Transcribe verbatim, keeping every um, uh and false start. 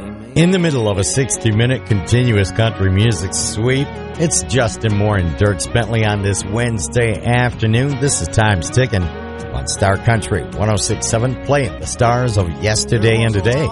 In the middle of a sixty-minute continuous country music sweep, it's Justin Moore and Dierks Bentley on this Wednesday afternoon. This is Time's Ticking on Star Country one oh six point seven, playing the stars of yesterday and today.